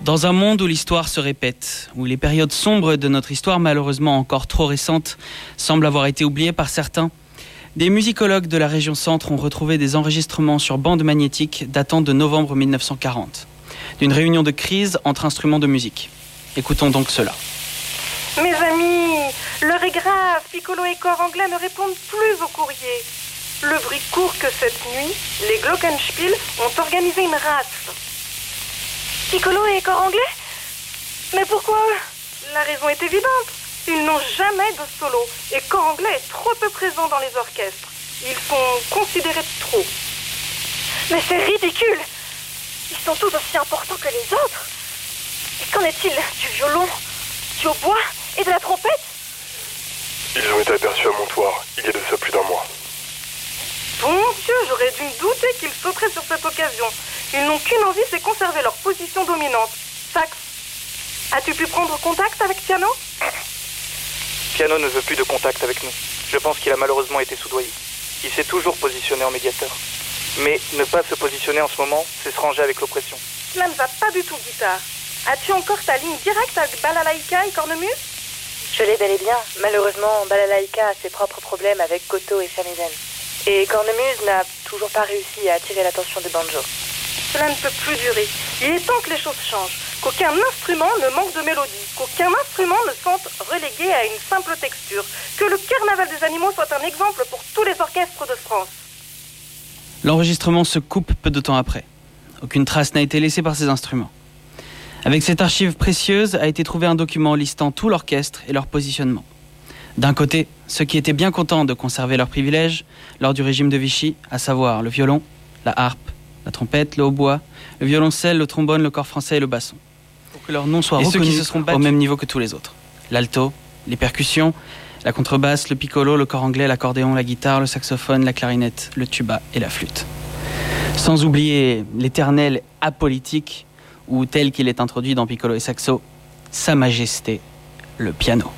Dans un monde où l'histoire se répète, où les périodes sombres de notre histoire, malheureusement encore trop récentes, semblent avoir été oubliées par certains, des musicologues de la région Centre ont retrouvé des enregistrements sur bande magnétique datant de novembre 1940, d'une réunion de crise entre instruments de musique. Écoutons donc cela. Mes amis, l'heure est grave, Piccolo et corps anglais ne répondent plus au courrier. Le bruit court que cette nuit, les Glockenspiel ont organisé une rafle. Piccolo et corps anglais? Mais pourquoi? La raison est évidente. Ils n'ont jamais de solo et corps anglais est trop peu présent dans les orchestres. Ils sont considérés de trop. Mais c'est ridicule! Ils sont tous aussi importants que les autres. Et qu'en est-il du violon, du hautbois et de la trompette? Ils ont été aperçus à Montoire, il y a de ça plus d'un mois. Bon Dieu, j'aurais dû me douter qu'ils sauteraient sur cette occasion. Ils n'ont qu'une envie, c'est conserver leur position dominante. Sax, as-tu pu prendre contact avec Piano? Piano ne veut plus de contact avec nous. Je pense qu'il a malheureusement été soudoyé. Il s'est toujours positionné en médiateur. Mais ne pas se positionner en ce moment, c'est se ranger avec l'oppression. Cela ne va pas du tout, guitare. As-tu encore ta ligne directe avec Balalaïka et Cornemuse? Je l'ai bel et bien. Malheureusement, Balalaïka a ses propres problèmes avec Koto et Shamisen. Et Cornemuse n'a toujours pas réussi à attirer l'attention de Banjo. Cela ne peut plus durer. Il est temps que les choses changent. Qu'aucun instrument ne manque de mélodie. Qu'aucun instrument ne se sente relégué à une simple texture. Que le carnaval des animaux soit un exemple pour tous les orchestres de France. L'enregistrement se coupe peu de temps après. Aucune trace n'a été laissée par ces instruments. Avec cette archive précieuse a été trouvé un document listant tout l'orchestre et leur positionnement. D'un côté, ceux qui étaient bien contents de conserver leurs privilèges lors du régime de Vichy, à savoir le violon, la harpe, la trompette, le hautbois, le violoncelle, le trombone, le corps français et le basson. Pour que leur nom soit reconnu, ceux qui se seront battus au même niveau que tous les autres. L'alto, les percussions, la contrebasse, le piccolo, le corps anglais, l'accordéon, la guitare, le saxophone, la clarinette, le tuba et la flûte. Sans oublier l'éternel apolitique, ou tel qu'il est introduit dans Piccolo et Saxo, Sa Majesté, le piano.